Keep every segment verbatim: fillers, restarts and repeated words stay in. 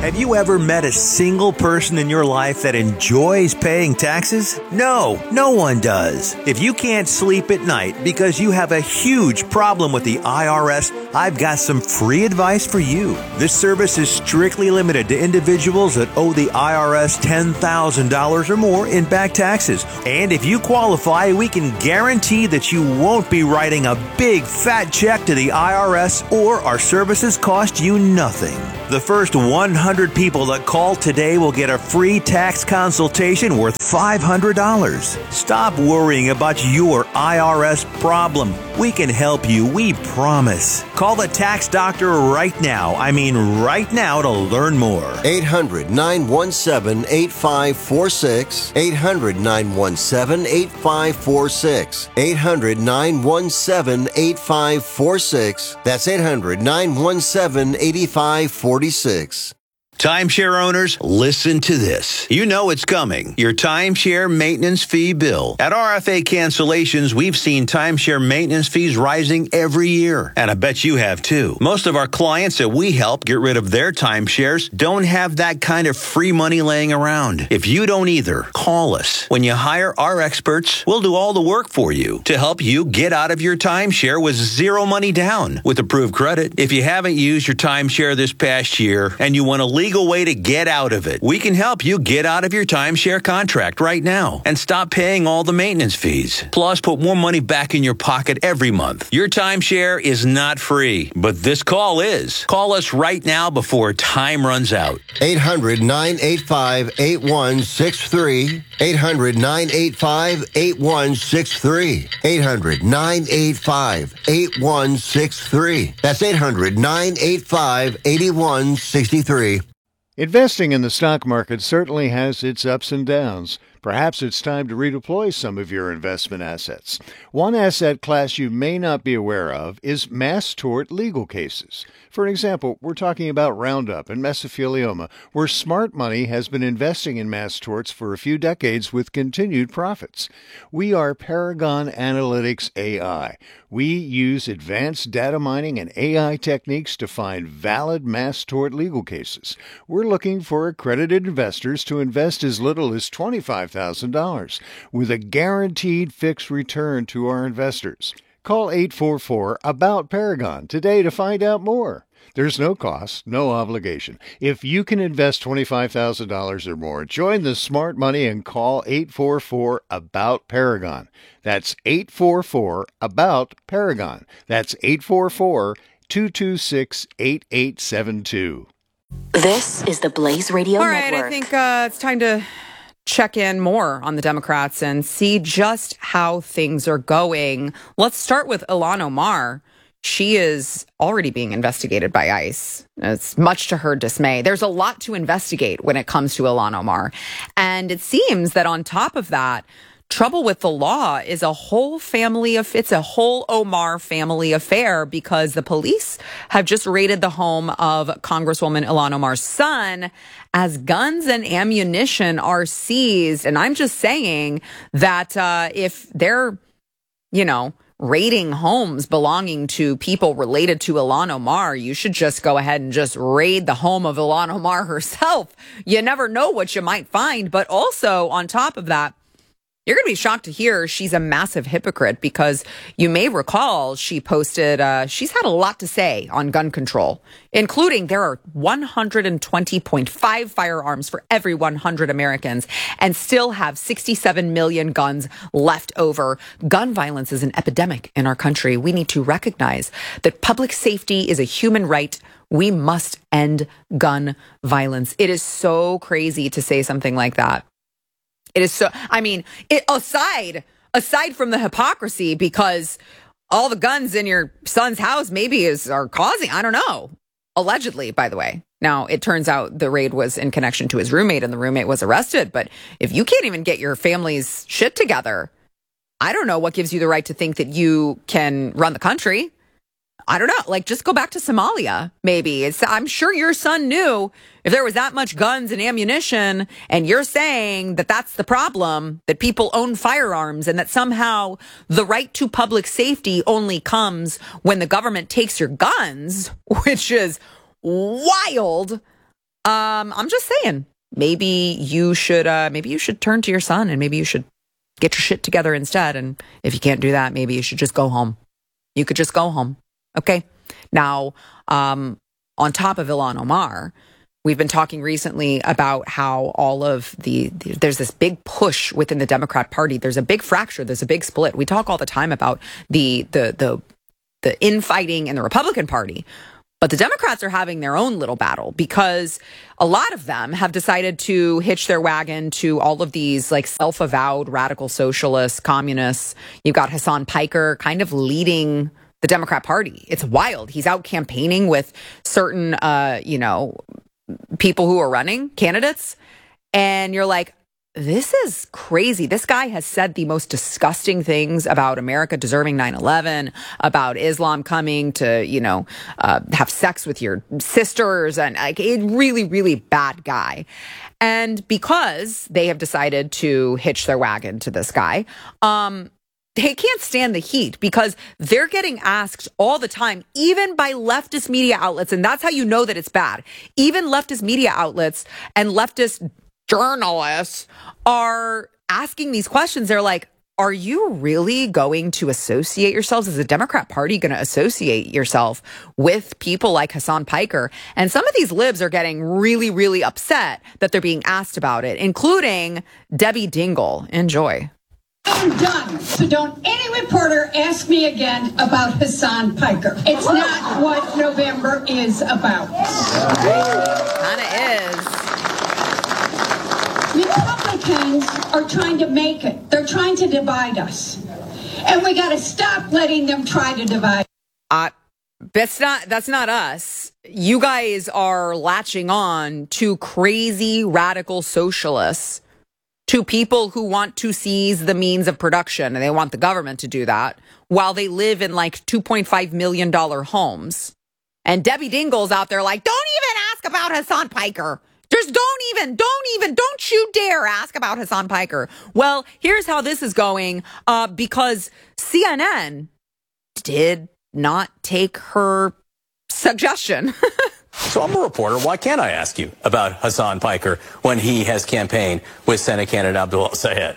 Have you ever met a single person in your life that enjoys paying taxes? No, no one does. If you can't sleep at night because you have a huge problem with the I R S, I've got some free advice for you. This service is strictly limited to individuals that owe the I R S ten thousand dollars or more in back taxes. And if you qualify, we can guarantee that you won't be writing a big fat check to the I R S, or our services cost you nothing. The first one hundred people that call today will get a free tax consultation worth five hundred dollars. Stop worrying about your I R S problem. We can help you, we promise. Call the tax doctor right now. I mean right now to learn more. eight hundred, nine one seven, eight five four six. eight hundred, nine one seven, eight five four six. eight hundred, nine one seven, eight five four six. That's eight hundred, nine one seven, eight five four six. Timeshare owners, listen to this. You know it's coming. Your timeshare maintenance fee bill. At R F A Cancellations, we've seen timeshare maintenance fees rising every year. And I bet you have too. Most of our clients that we help get rid of their timeshares don't have that kind of free money laying around. If you don't either, call us. When you hire our experts, we'll do all the work for you to help you get out of your timeshare with zero money down with approved credit. If you haven't used your timeshare this past year and you want to legal way to get out of it, we can help you get out of your timeshare contract right now and stop paying all the maintenance fees. Plus, put more money back in your pocket every month. Your timeshare is not free, but this call is. Call us right now before time runs out. eight hundred, nine eight five, eight one six three. eight hundred, nine eight five, eight one six three. eight hundred, nine eight five, eight one six three. That's eight hundred, nine eight five, eight one six three. Investing in the stock market certainly has its ups and downs. Perhaps it's time to redeploy some of your investment assets. One asset class you may not be aware of is mass tort legal cases. For example, we're talking about Roundup and mesothelioma, where smart money has been investing in mass torts for a few decades with continued profits. We are Paragon Analytics A I. We use advanced data mining and A I techniques to find valid mass tort legal cases. We're looking for accredited investors to invest as little as twenty-five thousand dollars with a guaranteed fixed return to our investors. Call eight four four, A B O U T, Paragon today to find out more. There's no cost, no obligation. If you can invest twenty-five thousand dollars or more, join the smart money and call eight four four, A B O U T, Paragon. That's eight four four, A B O U T, Paragon. That's eight four four, two two six, eight eight seven two. This is the Blaze Radio All right, Network. I think uh, it's time to check in more on the Democrats and see just how things are going. Let's start with Ilhan Omar. She is already being investigated by ICE. It's much to her dismay. There's a lot to investigate when it comes to Ilhan Omar. And it seems that on top of that, trouble with the law is a whole family of, it's a whole Omar family affair, because the police have just raided the home of Congresswoman Ilhan Omar's son as guns and ammunition are seized. And I'm just saying that uh, if they're, you know, raiding homes belonging to people related to Ilhan Omar, you should just go ahead and just raid the home of Ilhan Omar herself. You never know what you might find. But also on top of that, you're going to be shocked to hear she's a massive hypocrite, because you may recall she posted, uh, she's had a lot to say on gun control, including there are one hundred twenty point five firearms for every one hundred Americans and still have sixty-seven million guns left over. Gun violence is an epidemic in our country. We need to recognize that public safety is a human right. We must end gun violence. It is so crazy to say something like that. It is so, I mean, it, aside, aside from the hypocrisy, because all the guns in your son's house maybe is, are causing, I don't know, allegedly, by the way. Now, it turns out the raid was in connection to his roommate and the roommate was arrested. But if you can't even get your family's shit together, I don't know what gives you the right to think that you can run the country. I don't know, like, just go back to Somalia, maybe. It's, I'm sure your son knew if there was that much guns and ammunition, and you're saying that that's the problem, that people own firearms, and that somehow the right to public safety only comes when the government takes your guns, which is wild. Um, I'm just saying, maybe you should, uh, maybe you should turn to your son and maybe you should get your shit together instead. And if you can't do that, maybe you should just go home. You could just go home. Okay. Now, um, on top of Ilhan Omar, we've been talking recently about how all of the, there's this big push within the Democrat Party. There's a big fracture. There's a big split. We talk all the time about the, the, the, the infighting in the Republican Party. But the Democrats are having their own little battle because a lot of them have decided to hitch their wagon to all of these like self-avowed radical socialists, communists. You've got Hassan Piker kind of leading the Democrat Party. It's wild. He's out campaigning with certain, uh, you know, people who are running, candidates. And you're like, this is crazy. This guy has said the most disgusting things about America deserving nine eleven, about Islam coming to, you know, uh, have sex with your sisters, and like a really, really bad guy. And because they have decided to hitch their wagon to this guy, um, they can't stand the heat because they're getting asked all the time, even by leftist media outlets. And that's how you know that it's bad. Even leftist media outlets and leftist journalists are asking these questions. They're like, are you really going to associate yourselves as a Democrat Party, going to associate yourself with people like Hassan Piker? And some of these libs are getting really, really upset that they're being asked about it, including Debbie Dingell. Enjoy. I'm done. So don't any reporter ask me again about Hassan Piker. It's not what November is about. Kind of is. Republicans are trying to make it. They're trying to divide us. And we got to stop letting them try to divide. Uh, that's not, that's not us. You guys are latching on to crazy radical socialists, to people who want to seize the means of production, and they want the government to do that while they live in like two point five million dollars homes. And Debbie Dingell's out there like, don't even ask about Hassan Piker. Just don't even, don't even, don't you dare ask about Hassan Piker. Well, here's how this is going, uh, because C N N did not take her suggestion. So I'm a reporter. Why can't I ask you about Hassan Piker when he has campaigned with Senate candidate Abdul Sayed?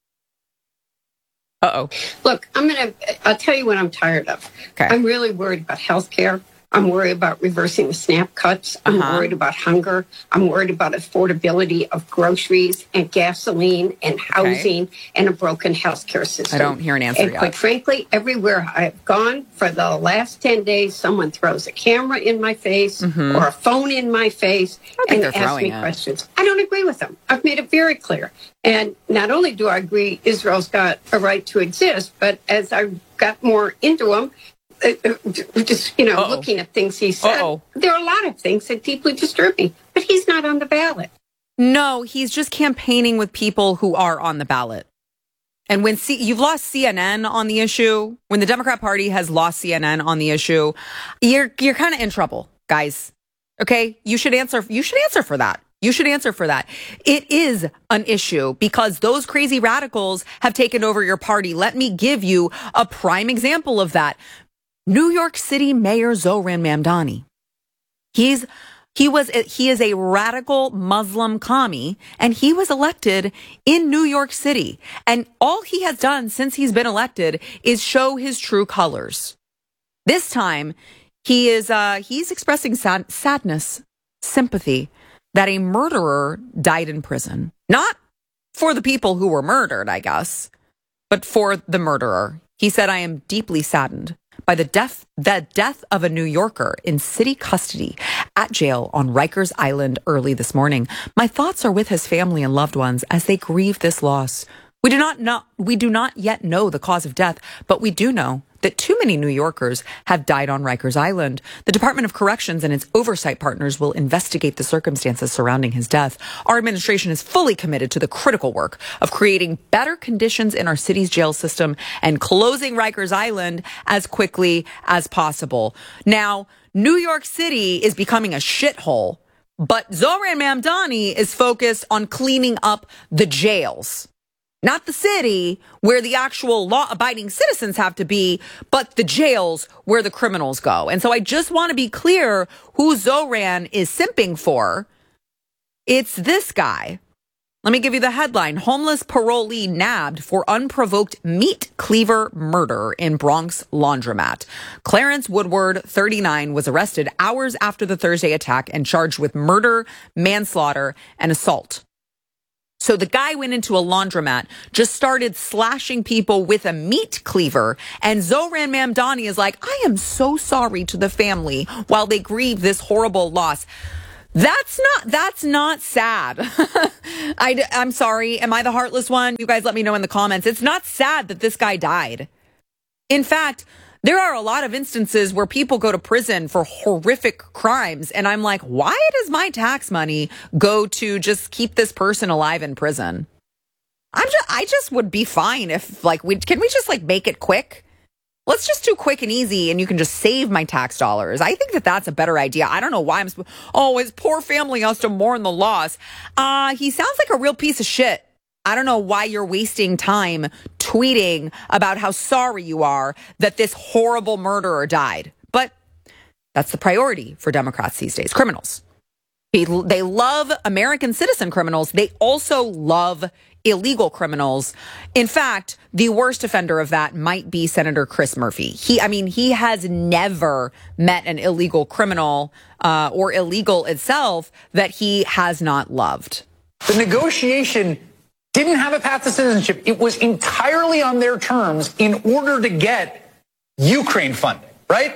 Uh-oh. Look, I'm going to, I'll tell you what I'm tired of. Okay. I'm really worried about health care. I'm worried about reversing the SNAP cuts. I'm Uh-huh. worried about hunger. I'm worried about affordability of groceries and gasoline and housing and a broken healthcare system. I don't hear an answer and yet. quite frankly, everywhere I've gone for the last ten days, someone throws a camera in my face Mhm. or a phone in my face I think and they're asks throwing me it. questions. I don't agree with them. I've made it very clear. And not only do I agree Israel's got a right to exist, but as I got more into them, Uh, uh, just, you know, Uh-oh. looking at things he said, Uh-oh. there are a lot of things that deeply disturb me, but he's not on the ballot. No, he's just campaigning with people who are on the ballot. And when C- you've lost C N N on the issue, when the Democrat Party has lost C N N on the issue, you're you're kind of in trouble, guys. Okay? You should answer you should answer for that. You should answer for that. It is an issue because those crazy radicals have taken over your party. Let me give you a prime example of that. New York City Mayor Zohran Mamdani. He's he was he is a radical Muslim commie, and he was elected in New York City. And all he has done since he's been elected is show his true colors. This time, he is uh, he's expressing sad- sadness, sympathy that a murderer died in prison. Not for the people who were murdered, I guess, but for the murderer. He said, "I am deeply saddened by the death, the death of a New Yorker in city custody at jail on Rikers Island early this morning. My thoughts are with his family and loved ones as they grieve this loss. We do not know, we do not yet know the cause of death, but we do know that too many New Yorkers have died on Rikers Island. The Department of Corrections and its oversight partners will investigate the circumstances surrounding his death. Our administration is fully committed to the critical work of creating better conditions in our city's jail system and closing Rikers Island as quickly as possible." Now, New York City is becoming a shithole, but Zohran Mamdani is focused on cleaning up the jails. Not the city where the actual law-abiding citizens have to be, but the jails where the criminals go. And so I just want to be clear who Zohran is simping for, It's this guy. Let me give you the headline. Homeless parolee nabbed for unprovoked meat cleaver murder in Bronx laundromat. Clarence Woodward, thirty-nine, was arrested hours after the Thursday attack and charged with murder, manslaughter, and assault. So the guy went into a laundromat, just started slashing people with a meat cleaver, and Zohran Mamdani is like, I am so sorry to the family while they grieve this horrible loss. That's not, that's not sad. I, I'm sorry. Am I the heartless one? You guys let me know in the comments. It's not sad that this guy died. In fact, there are a lot of instances where people go to prison for horrific crimes. And I'm like, why does my tax money go to just keep this person alive in prison? I'm just, I just would be fine if like, we can we just like make it quick? Let's just do quick and easy and you can just save my tax dollars. I think that that's a better idea. I don't know why I'm, sp- oh, his poor family has to mourn the loss. Uh, he sounds like a real piece of shit. I don't know why you're wasting time tweeting about how sorry you are that this horrible murderer died. But that's the priority for Democrats these days. Criminals. They love American citizen criminals. They also love illegal criminals. In fact, the worst offender of that might be Senator Chris Murphy. He, I mean, he has never met an illegal criminal uh, or illegal itself that he has not loved. The negotiation didn't have a path to citizenship. It was entirely on their terms in order to get Ukraine funding, right?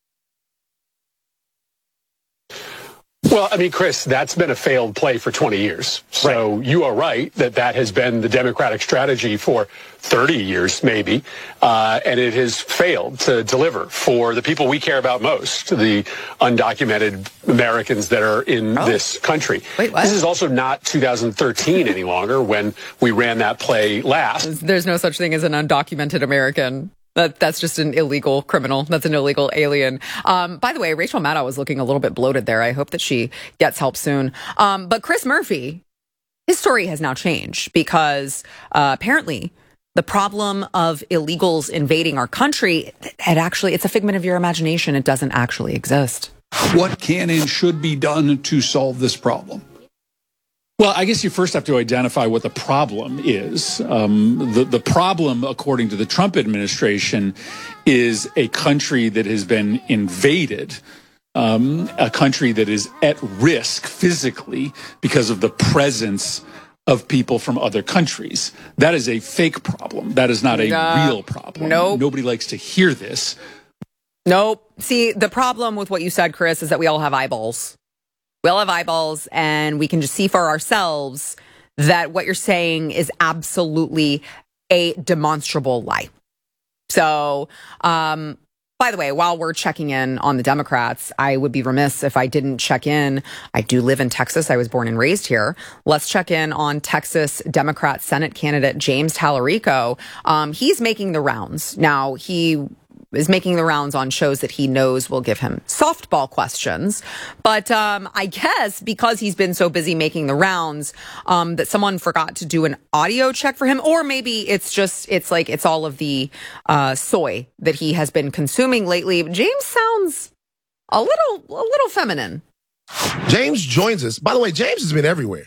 Well, I mean, Chris, that's been a failed play for twenty years. So right. You are right that that has been the Democratic strategy for thirty years, maybe. Uh, and it has failed to deliver for the people we care about most, the undocumented Americans that are in oh. this country. Wait, what? This is also not two thousand thirteen any longer when we ran that play last. There's no such thing as an undocumented American. That that's just an illegal criminal. That's an illegal alien. Um, by the way, Rachel Maddow was looking a little bit bloated there. I hope that she gets help soon. Um, but Chris Murphy, his story has now changed because uh, apparently the problem of illegals invading our country, it actually, it's a figment of your imagination. It doesn't actually exist. What can and should be done to solve this problem? Well, I guess you first have to identify what the problem is. Um, the, the problem, according to the Trump administration, is a country that has been invaded, um, a country that is at risk physically because of the presence of people from other countries. That is a fake problem. That is not a uh, real problem. Nope. Nobody likes to hear this. Nope. See, the problem with what you said, Chris, is that we all have eyeballs. We all have eyeballs, and we can just see for ourselves that what you're saying is absolutely a demonstrable lie. So, um, by the way, while we're checking in on the Democrats, I would be remiss if I didn't check in. I do live in Texas. I was born and raised here. Let's check in on Texas Democrat Senate candidate James Talarico. Um, he's making the rounds. Now, he is making the rounds on shows that he knows will give him softball questions. But um, I guess because he's been so busy making the rounds, um, that someone forgot to do an audio check for him. Or maybe it's just, it's like, it's all of the uh, soy that he has been consuming lately. James sounds a little, a little feminine. James joins us. By the way, James has been everywhere.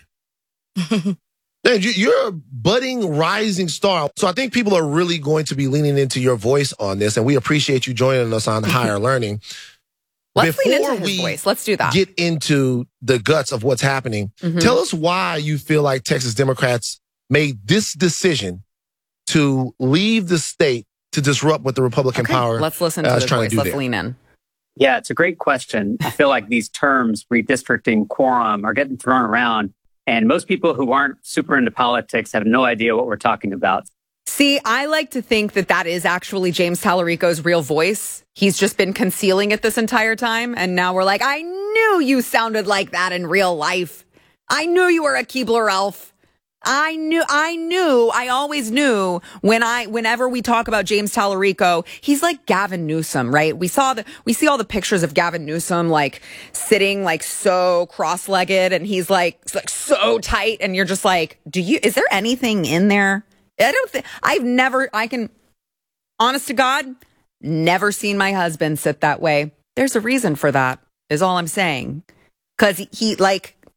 You're a budding, rising star. So I think people are really going to be leaning into your voice on this, and we appreciate you joining us on Higher Learning. Let's Before lean into his we voice. Let's do that. Get into the guts of what's happening. Mm-hmm. Tell us why you feel like Texas Democrats made this decision to leave the state to disrupt what the Republican okay. power Let's listen to uh, his is trying voice. to do Let's there. lean in. Yeah, it's a great question. I feel like these terms, redistricting, quorum, are getting thrown around. And most people who aren't super into politics have no idea what we're talking about. See, I like to think that that is actually James Talarico's real voice. He's just been concealing it this entire time. And now we're like, I knew you sounded like that in real life. I knew you were a Keebler elf. I knew, I knew, I always knew when I, whenever we talk about James Talarico, he's like Gavin Newsom, right? We saw the, we see all the pictures of Gavin Newsom, like sitting like so cross-legged and he's like, like so tight. And you're just like, do you, is there anything in there? I don't think, I've never, I can, honest to God, never seen my husband sit that way. There's a reason for that, is all I'm saying. Cause he, like,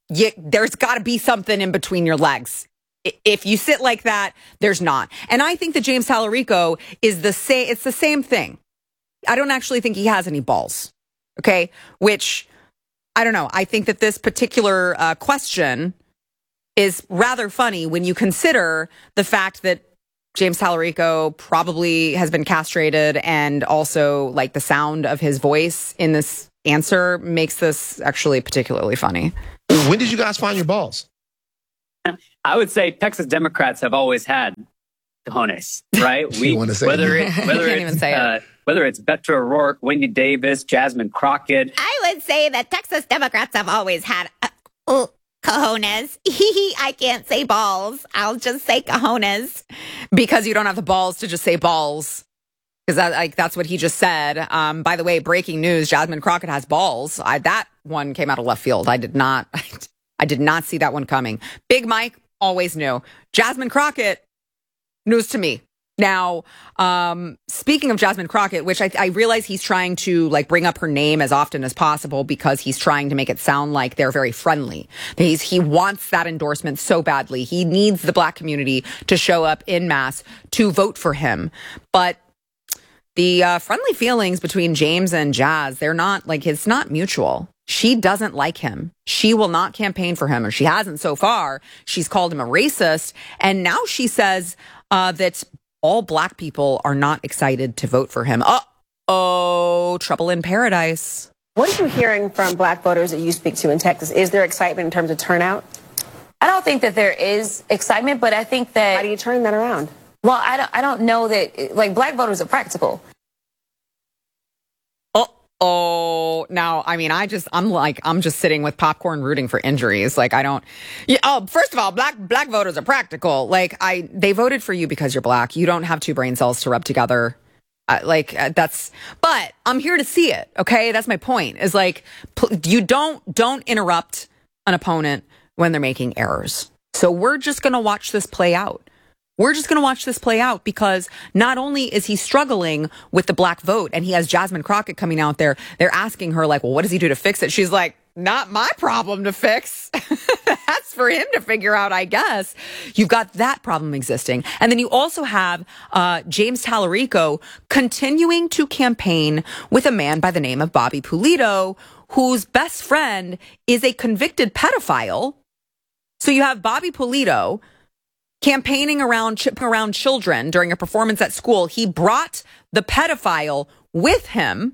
you, there's got to be something in between your legs. If you sit like that, there's not. And I think that James Tallarico is the same. It's the same thing. I don't actually think he has any balls. Okay. Which I don't know. I think that this particular uh, question is rather funny when you consider the fact that James Tallarico probably has been castrated, and also like the sound of his voice in this answer makes this actually particularly funny. When did you guys find your balls? I would say Texas Democrats have always had cojones, right? We want to say whether it. it, whether Can't it's even say uh, it. whether it's Beto O'Rourke, Wendy Davis, Jasmine Crockett. I would say that Texas Democrats have always had uh, oh, cojones. I can't say balls. I'll just say cojones. Because you don't have the balls to just say balls. Because that, like, that's what he just said. Um, by the way, breaking news, Jasmine Crockett has balls. I, that one came out of left field. I did not, I did not see that one coming. Big Mike always knew. Jasmine Crockett, news to me. Now, um, speaking of Jasmine Crockett, which I, I realize he's trying to like bring up her name as often as possible because he's trying to make it sound like they're very friendly. He's, he wants that endorsement so badly. He needs the black community to show up en masse to vote for him. But the uh, friendly feelings between James and Jazz, they're not like, it's not mutual. She doesn't like him. She will not campaign for him, or she hasn't so far. She's called him a racist. And now she says uh, that all black people are not excited to vote for him. Uh-oh, trouble in paradise. What are you hearing from black voters that you speak to in Texas? Is there excitement in terms of turnout? I don't think that there is excitement, but I think that... How do you turn that around? Well, I don't, I don't know that, like, black voters are practical. Oh, now, I mean, I just, I'm like, I'm just sitting with popcorn rooting for injuries. Like, I don't, yeah, oh, first of all, black, black voters are practical. Like, I, they voted for you because you're black. You don't have two brain cells to rub together. Uh, like, uh, that's, but I'm here to see it. Okay. That's my point, is like, pl- you don't, don't interrupt an opponent when they're making errors. So we're just going to watch this play out. We're just going to watch this play out, because not only is he struggling with the black vote, and he has Jasmine Crockett coming out there, they're asking her like, well, what does he do to fix it? She's like, not my problem to fix. That's for him to figure out, I guess. You've got that problem existing. And then you also have uh, James Tallarico continuing to campaign with a man by the name of Bobby Pulido, whose best friend is a convicted pedophile. So you have Bobby Pulido campaigning around around children during a performance at school. He brought the pedophile with him.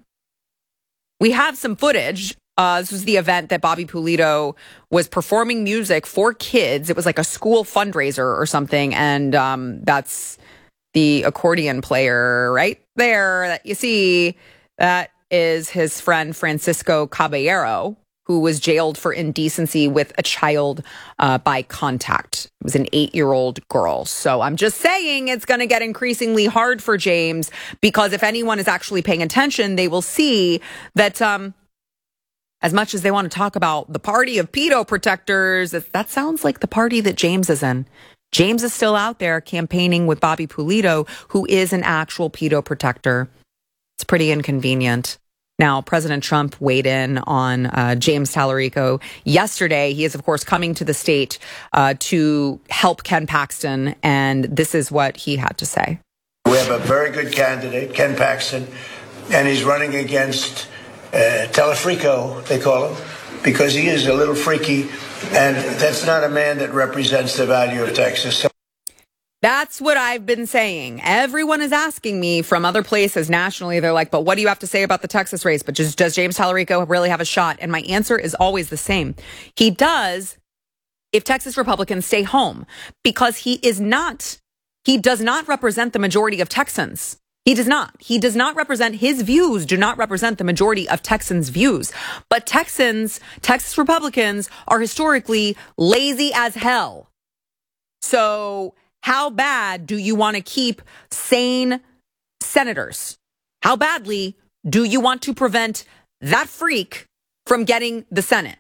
We have some footage. Uh, this was the event that Bobby Pulido was performing music for kids. It was like a school fundraiser or something. And um, that's the accordion player right there that you see. That is his friend Francisco Caballero, who was jailed for indecency with a child uh, by contact. It was an eight-year-old girl. So I'm just saying it's going to get increasingly hard for James, because if anyone is actually paying attention, they will see that um, as much as they want to talk about the party of pedo protectors, that sounds like the party that James is in. James is still out there campaigning with Bobby Pulido, who is an actual pedo protector. It's pretty inconvenient. Now, President Trump weighed in on uh, James Tallarico yesterday. He is, of course, coming to the state uh, to help Ken Paxton, and this is what he had to say. We have a very good candidate, Ken Paxton, and he's running against uh, Tallarico, they call him, because he is a little freaky, and that's not a man that represents the value of Texas. So- That's what I've been saying. Everyone is asking me from other places nationally. They're like, but what do you have to say about the Texas race? But just, does James Tallarico really have a shot? And my answer is always the same. He does if Texas Republicans stay home, because he is not, he does not represent the majority of Texans. He does not. He does not represent, his views do not represent the majority of Texans' views. But Texans, Texas Republicans are historically lazy as hell. So how bad do you want to keep sane senators? How badly do you want to prevent that freak from getting the Senate?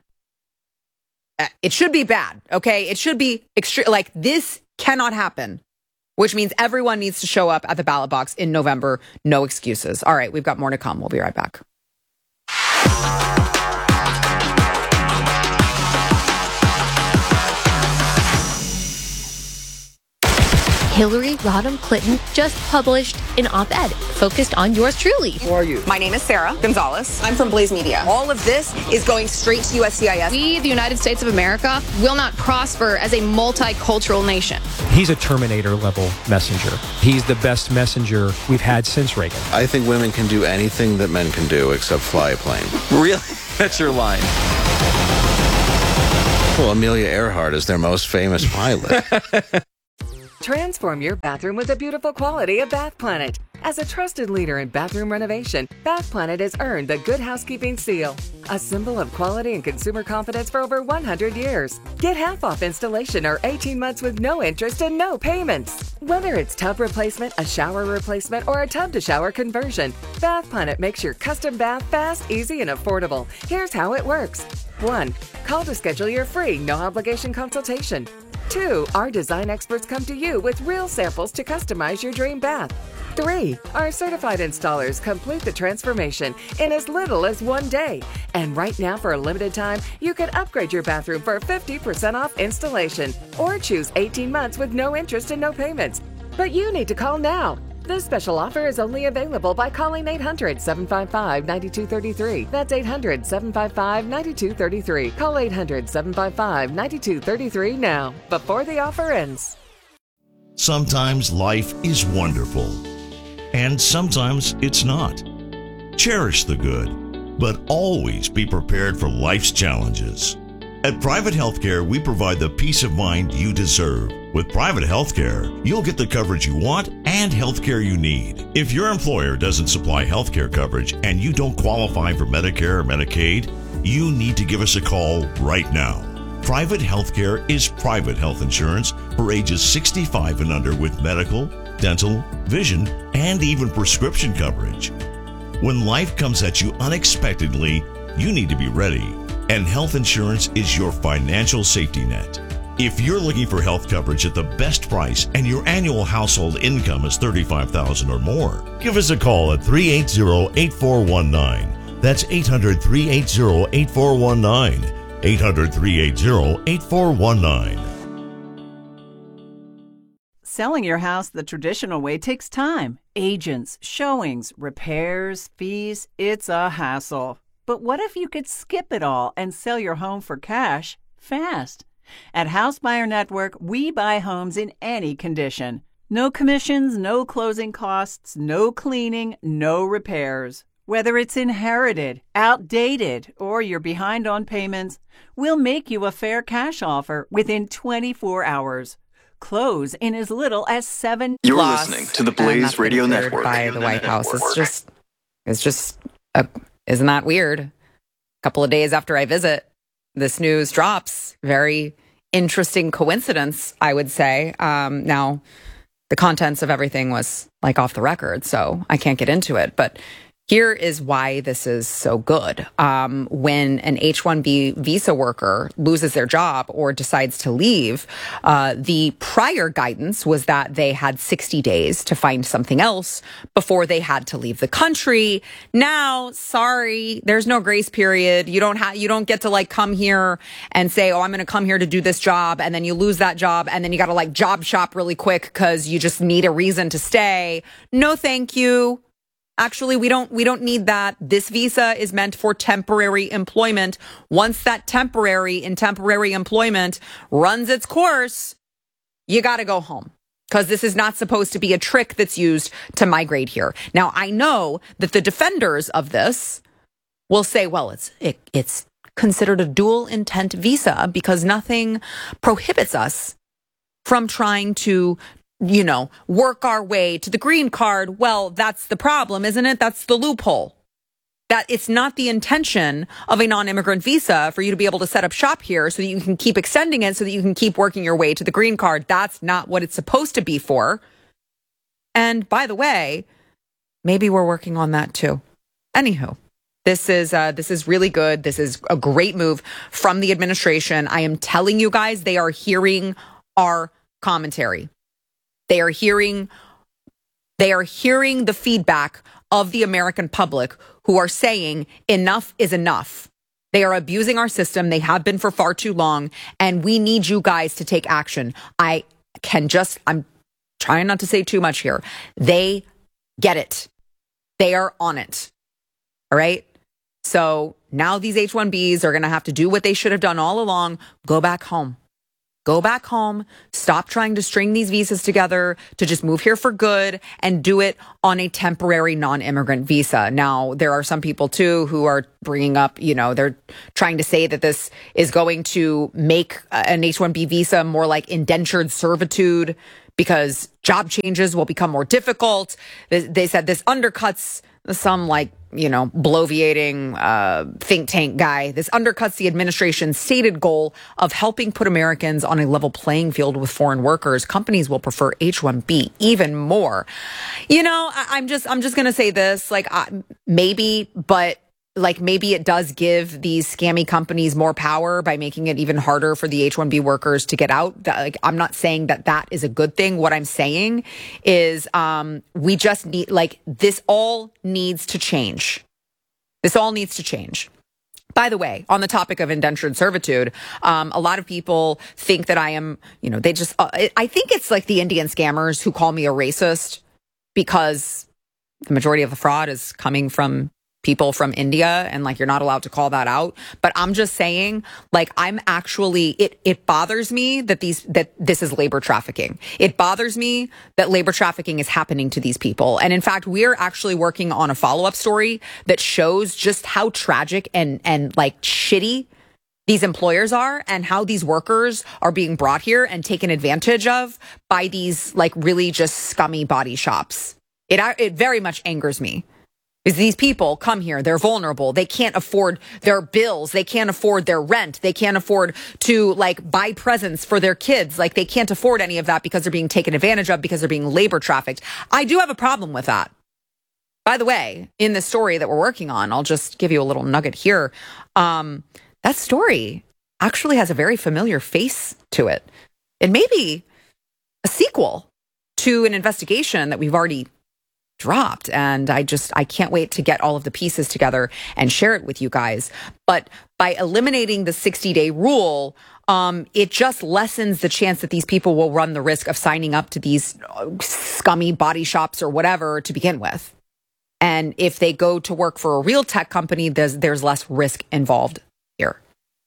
It should be bad, okay? It should be extreme. Like, this cannot happen, which means everyone needs to show up at the ballot box in November. No excuses. All right, we've got more to come. We'll be right back. Hillary Rodham Clinton just published an op-ed focused on yours truly. Who are you? My name is Sarah Gonzalez. I'm from Blaze Media. All of this is going straight to U S C I S. We, the United States of America, will not prosper as a multicultural nation. He's a Terminator-level messenger. He's the best messenger we've had since Reagan. I think women can do anything that men can do except fly a plane. Really? That's your line. Well, Amelia Earhart is their most famous pilot. Transform your bathroom with the beautiful quality of Bath Planet. As a trusted leader in bathroom renovation, Bath Planet has earned the Good Housekeeping seal, a symbol of quality and consumer confidence for over one hundred years. Get half off installation or eighteen months with no interest and no payments. Whether it's tub replacement, a shower replacement, or a tub-to-shower conversion, Bath Planet makes your custom bath fast, easy, and affordable. Here's how it works. One, call to schedule your free, no-obligation consultation. Two, our design experts come to you with real samples to customize your dream bath. Three, our certified installers complete the transformation in as little as one day. And right now, for a limited time, you can upgrade your bathroom for fifty percent off installation or choose eighteen months with no interest and no payments. But you need to call now. This special offer is only available by calling eight hundred, seven five five, nine two three three. That's eight hundred, seven five five, nine two three three. Call eight hundred, seven five five, nine two three three now, before the offer ends. Sometimes life is wonderful, and sometimes it's not. Cherish the good, but always be prepared for life's challenges. At Private Healthcare, we provide the peace of mind you deserve. With Private Healthcare, you'll get the coverage you want and healthcare you need. If your employer doesn't supply healthcare coverage and you don't qualify for Medicare or Medicaid, you need to give us a call right now. Private Healthcare is private health insurance for ages sixty-five and under with medical, dental, vision, and even prescription coverage. When life comes at you unexpectedly, you need to be ready. And health insurance is your financial safety net. If you're looking for health coverage at the best price and your annual household income is thirty-five thousand dollars or more, give us a call at three eight zero, eight four one nine. That's eight hundred, three eight zero, eight four one nine. eight hundred, three eight zero, eight four one nine. Selling your house the traditional way takes time. Agents, showings, repairs, fees. It's a hassle. But what if you could skip it all and sell your home for cash fast? At House Buyer Network, we buy homes in any condition. No commissions, no closing costs, no cleaning, no repairs. Whether it's inherited, outdated, or you're behind on payments, we'll make you a fair cash offer within twenty-four hours. Close in as little as seven. You're listening to the Blaze Radio Network. By the White House, it's just, it's just, a, isn't that weird? A couple of days after I visit, this news drops. Very interesting coincidence, I would say. Um, now, the contents of everything was like off the record, so I can't get into it. But here is why this is so good. Um, when an H one B visa worker loses their job or decides to leave, uh, the prior guidance was that they had sixty days to find something else before they had to leave the country. Now, sorry, there's no grace period. You don't have, you don't get to like come here and say, oh, I'm going to come here to do this job. And then you lose that job. And then you got to like job shop really quick because you just need a reason to stay. No, thank you. Actually, we don't we don't need that. This visa is meant for temporary employment. Once that temporary in temporary employment runs its course, you got to go home because this is not supposed to be a trick that's used to migrate here. Now, I know that the defenders of this will say, well, it's it, it's considered a dual intent visa because nothing prohibits us from trying to, you know, work our way to the green card. Well, that's the problem, isn't it? That's the loophole. That it's not the intention of a non-immigrant visa for you to be able to set up shop here so that you can keep extending it so that you can keep working your way to the green card. That's not what it's supposed to be for. And by the way, maybe we're working on that too. Anywho, this is uh, this is really good. This is a great move from the administration. I am telling you guys, they are hearing our commentary. They are hearing, they are hearing the feedback of the American public who are saying enough is enough. They are abusing our system. They have been for far too long. And we need you guys to take action. I can just, I'm trying not to say too much here. They get it. They are on it. All right. So now these H one Bs are going to have to do what they should have done all along. Go back home. Go back home. Stop trying to string these visas together to just move here for good and do it on a temporary non-immigrant visa. Now, there are some people, too, who are bringing up, you know, they're trying to say that this is going to make an H one B visa more like indentured servitude because job changes will become more difficult. They said this undercuts some like, you know, bloviating uh, think tank guy. This undercuts the administration's stated goal of helping put Americans on a level playing field with foreign workers. Companies will prefer H one B even more. You know, I, I'm just I'm just going to say this, like uh, maybe, but like maybe it does give these scammy companies more power by making it even harder for the H one B workers to get out. Like, I'm not saying that that is a good thing. What I'm saying is um, we just need, like, this all needs to change. This all needs to change. By the way, on the topic of indentured servitude, um, a lot of people think that I am, you know, they just, uh, I think it's like the Indian scammers who call me a racist because the majority of the fraud is coming from people from India, and like you're not allowed to call that out. But I'm just saying, like, I'm actually it it bothers me that these that this is labor trafficking. It bothers me that labor trafficking is happening to these people. And in fact, we're actually working on a follow-up story that shows just how tragic and and like shitty these employers are and how these workers are being brought here and taken advantage of by these like really just scummy body shops. It it very much angers me. Is these people come here, they're vulnerable, they can't afford their bills, they can't afford their rent, they can't afford to like buy presents for their kids, like they can't afford any of that because they're being taken advantage of, because they're being labor trafficked. I do have a problem with that. By the way, in the story that we're working on, I'll just give you a little nugget here. Um, that story actually has a very familiar face to it. It may be a sequel to an investigation that we've already dropped, and I just I can't wait to get all of the pieces together and share it with you guys. But by eliminating the sixty day rule, um, it just lessens the chance that these people will run the risk of signing up to these scummy body shops or whatever to begin with. And if they go to work for a real tech company, there's there's less risk involved here.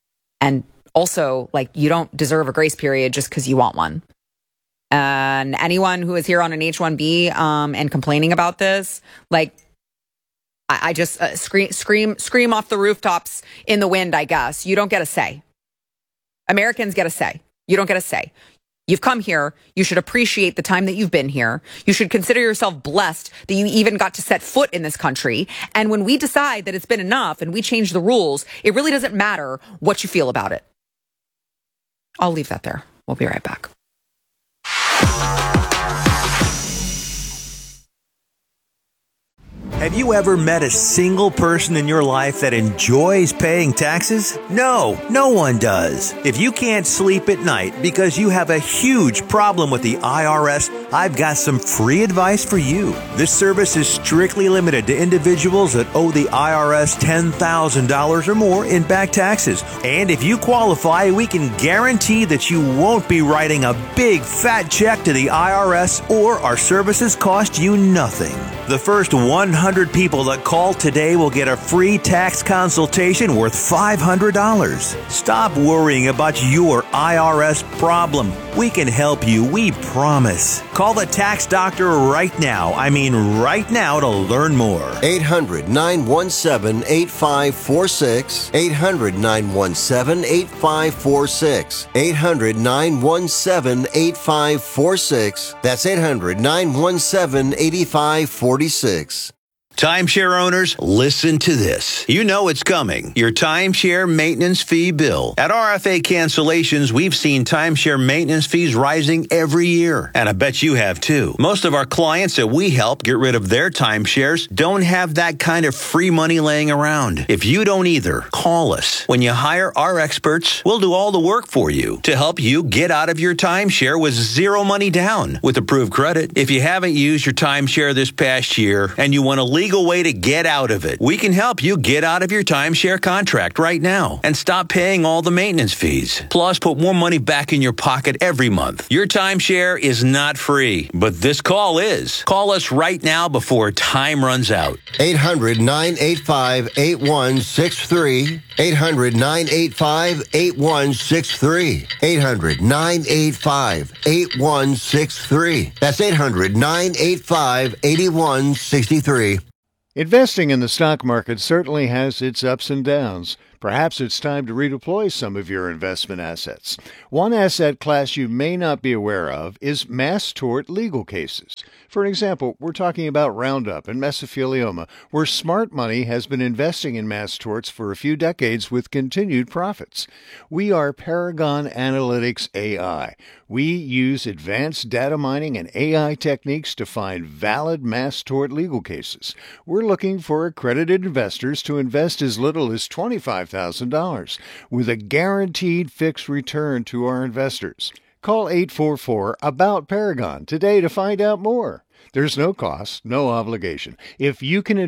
And also, like, you don't deserve a grace period just because you want one. And anyone who is here on an H one B um, and complaining about this, like, I, I just uh, scream, scream, scream off the rooftops in the wind, I guess. You don't get a say. Americans get a say. You don't get a say. You've come here. You should appreciate the time that you've been here. You should consider yourself blessed that you even got to set foot in this country. And when we decide that it's been enough and we change the rules, it really doesn't matter what you feel about it. I'll leave that there. We'll be right back. Have you ever met a single person in your life that enjoys paying taxes? No, no one does. If you can't sleep at night because you have a huge problem with the I R S, I've got some free advice for you. This service is strictly limited to individuals that owe the I R S ten thousand dollars or more in back taxes. And if you qualify, we can guarantee that you won't be writing a big fat check to the I R S, or our services cost you nothing. The first one hundred people that call today will get a free tax consultation worth five hundred dollars. Stop worrying about your I R S problem. We can help you, we promise. Call the tax doctor right now. I mean right now to learn more. eight hundred, nine one seven, eight five four six. eight hundred, nine one seven, eight five four six. eight hundred, nine one seven, eight five four six. That's eight hundred, nine one seven, eight five four six. Timeshare owners, listen to this. You know it's coming. Your timeshare maintenance fee bill. At R F A Cancellations, we've seen timeshare maintenance fees rising every year. And I bet you have too. Most of our clients that we help get rid of their timeshares don't have that kind of free money laying around. If you don't either, call us. When you hire our experts, we'll do all the work for you to help you get out of your timeshare with zero money down with approved credit. If you haven't used your timeshare this past year and you want to legally legal way to get out of it. We can help you get out of your timeshare contract right now and stop paying all the maintenance fees. Plus, put more money back in your pocket every month. Your timeshare is not free, but this call is. Call us right now before time runs out. eight hundred, nine eight five, eight one six three. eight hundred, nine eight five, eight one six three. eight hundred, nine eight five, eight one six three. That's eight hundred, nine eight five, eight one six three. Investing in the stock market certainly has its ups and downs. Perhaps it's time to redeploy some of your investment assets. One asset class you may not be aware of is mass tort legal cases. For example, we're talking about Roundup and mesothelioma, where smart money has been investing in mass torts for a few decades with continued profits. We are Paragon Analytics A I. We use advanced data mining and A I techniques to find valid mass tort legal cases. We're looking for accredited investors to invest as little as twenty-five thousand dollars, with a guaranteed fixed return to our investors. Call eight four four, ABOUT Paragon today to find out more. There's no cost, no obligation. If you can